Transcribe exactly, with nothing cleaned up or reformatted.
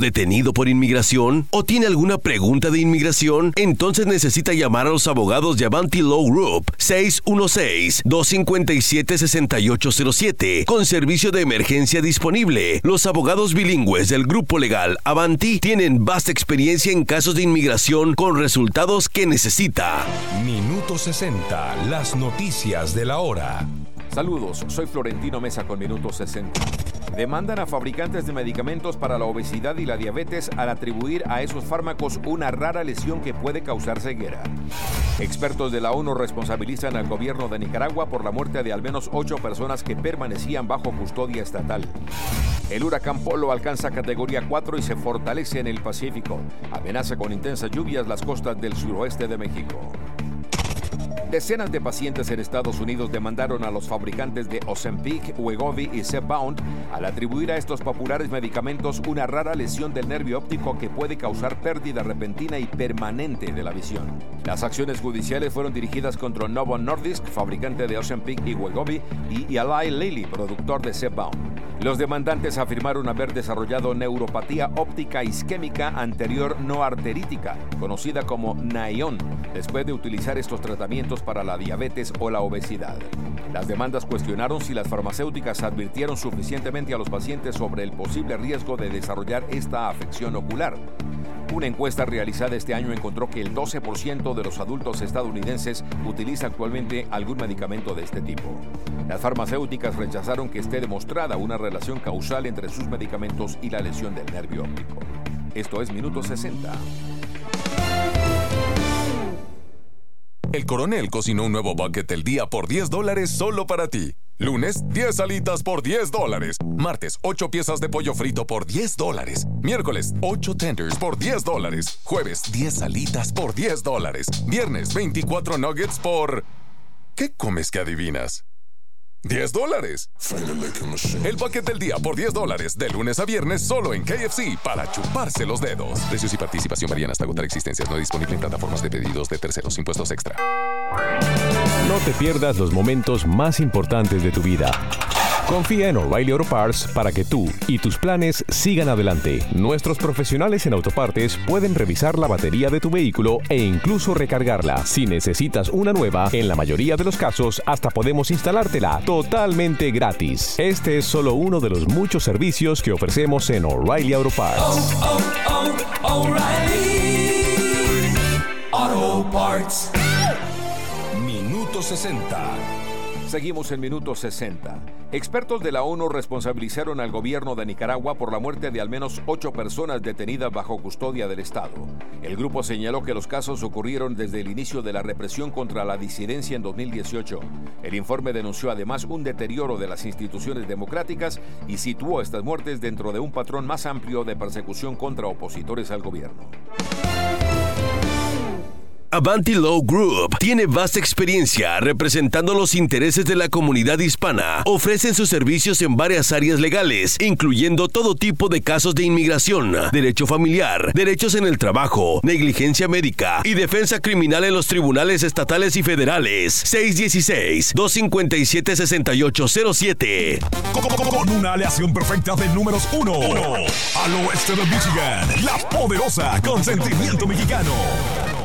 detenido por inmigración o tiene alguna pregunta de inmigración, entonces necesita llamar a los abogados de Avanti Law Group seis uno seis, dos cinco siete, seis ocho cero siete con servicio de emergencia disponible. Los abogados bilingües del grupo legal Avanti tienen vasta experiencia en casos de inmigración con resultados que necesita. Minuto sesenta, las noticias de la hora. Saludos, soy Florentino Mesa con Minuto sesenta. Demandan a fabricantes de medicamentos para la obesidad y la diabetes al atribuir a esos fármacos una rara lesión que puede causar ceguera. Expertos de la ONU responsabilizan al gobierno de Nicaragua por la muerte de al menos ocho personas que permanecían bajo custodia estatal. El huracán Polo alcanza categoría cuatro y se fortalece en el Pacífico. Amenaza con intensas lluvias las costas del suroeste de México. Decenas de pacientes en Estados Unidos demandaron a los fabricantes de Ozempic, Wegovy y Zepbound al atribuir a estos populares medicamentos una rara lesión del nervio óptico que puede causar pérdida repentina y permanente de la visión. Las acciones judiciales fueron dirigidas contra Novo Nordisk, fabricante de Ozempic y Wegovy, y Eli Lilly, productor de Zepbound. Los demandantes afirmaron haber desarrollado neuropatía óptica isquémica anterior no arterítica, conocida como N A I O N, después de utilizar estos tratamientos para la diabetes o la obesidad. Las demandas cuestionaron si las farmacéuticas advirtieron suficientemente a los pacientes sobre el posible riesgo de desarrollar esta afección ocular. Una encuesta realizada este año encontró que el doce por ciento de los adultos estadounidenses utiliza actualmente algún medicamento de este tipo. Las farmacéuticas rechazaron que esté demostrada una relación causal entre sus medicamentos y la lesión del nervio óptico. Esto es Minuto sesenta. El Coronel cocinó un nuevo bucket del día por diez dólares solo para ti. Lunes, diez alitas por diez dólares. Martes, ocho piezas de pollo frito por diez dólares. Miércoles, ocho tenders por diez dólares. Jueves, diez alitas por diez dólares. Viernes, veinticuatro nuggets por... ¿Qué comes que adivinas? diez dólares. El bucket del día por diez dólares, de lunes a viernes, solo en K F C, para chuparse los dedos. Precios y participación varían hasta agotar existencias. No disponible en plataformas de pedidos de terceros. Impuestos extra. No te pierdas los momentos más importantes de tu vida. Confía en O'Reilly Auto Parts para que tú y tus planes sigan adelante. Nuestros profesionales en autopartes pueden revisar la batería de tu vehículo e incluso recargarla. Si necesitas una nueva, en la mayoría de los casos, hasta podemos instalártela totalmente gratis. Este es solo uno de los muchos servicios que ofrecemos en O'Reilly Auto Parts. Oh, oh, oh, O'Reilly Auto Parts. Minuto sesenta. Seguimos en Minuto sesenta. Expertos de la ONU responsabilizaron al gobierno de Nicaragua por la muerte de al menos ocho personas detenidas bajo custodia del Estado. El grupo señaló que los casos ocurrieron desde el inicio de la represión contra la disidencia en dos mil dieciocho. El informe denunció además un deterioro de las instituciones democráticas y situó estas muertes dentro de un patrón más amplio de persecución contra opositores al gobierno. Avanti Law Group tiene vasta experiencia representando los intereses de la comunidad hispana. Ofrecen sus servicios en varias áreas legales, incluyendo todo tipo de casos de inmigración, derecho familiar, derechos en el trabajo, negligencia médica y defensa criminal en los tribunales estatales y federales. seis uno seis, dos cinco siete, seis ocho cero siete. Con una aleación perfecta de números uno, uno al oeste de Michigan, la poderosa Consentimiento Mexicano.